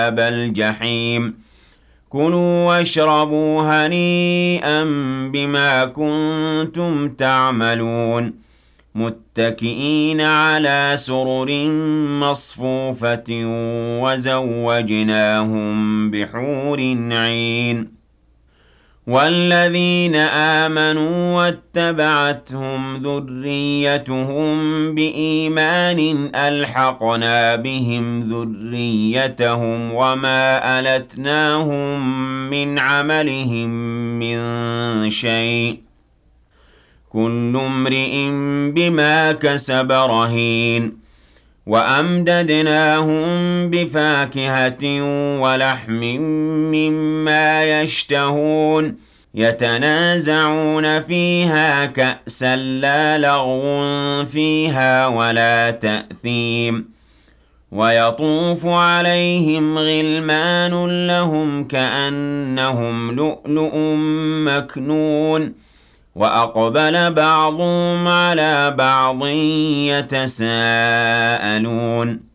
الجحيم كلوا واشربوا هنيئا بما كنتم تعملون متكئين على سرر مصفوفة وزوجناهم بحور عين والذين آمنوا واتبعتهم ذريتهم بإيمان ألحقنا بهم ذريتهم وما ألتناهم من عملهم من شيء كل امرئ بما كسب رهين وأمددناهم بفاكهة ولحم مما يشتهون يتنازعون فيها كأسا لا لغو فيها ولا تأثيم ويطوف عليهم غلمان لهم كأنهم لؤلؤ مكنون وأقبل بعضهم على بعض يتساءلون